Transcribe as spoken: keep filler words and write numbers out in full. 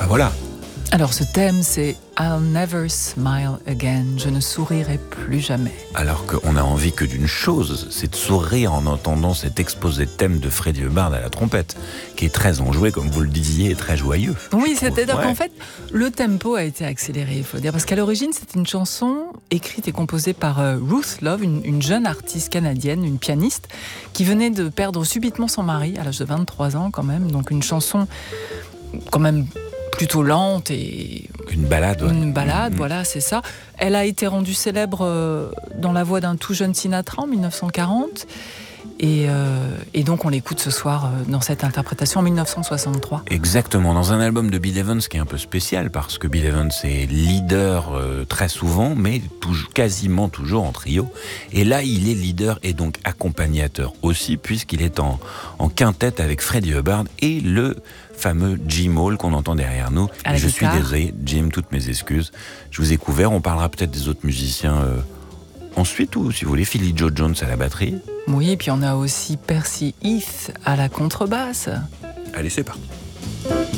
bah voilà. Alors ce thème, c'est I'll never smile again. Je ne sourirai plus jamais. Alors qu'on a envie que d'une chose, c'est de sourire en entendant cet exposé de thème de Freddie Hubbard à la trompette, qui est très enjoué, comme vous le disiez, et très joyeux. Oui, c'est-à-dire ouais. qu'en fait, le tempo a été accéléré, il faut dire. Parce qu'à l'origine, c'était une chanson écrite et composée par euh, Ruth Love, une, une jeune artiste canadienne, une pianiste, qui venait de perdre subitement son mari à l'âge de vingt-trois ans quand même. Donc une chanson quand même plutôt lente et... Une balade. Ouais. Une balade, mmh. voilà, c'est ça. Elle a été rendue célèbre euh, dans la voix d'un tout jeune Sinatra en dix-neuf cent quarante. Et, euh, et donc on l'écoute ce soir euh, dans cette interprétation en dix-neuf cent soixante-trois. Exactement, dans un album de Bill Evans qui est un peu spécial, parce que Bill Evans est leader euh, très souvent, mais toujours, quasiment toujours en trio. Et là, il est leader et donc accompagnateur aussi, puisqu'il est en, en quintette avec Freddie Hubbard et le fameux Jim Hall qu'on entend derrière nous. Je suis désolé, Jim, toutes mes excuses. Je vous ai couvert, on parlera peut-être des autres musiciens euh, ensuite, ou si vous voulez, Philly Joe Jones à la batterie. Oui, et puis on a aussi Percy Heath à la contrebasse. Allez, c'est parti.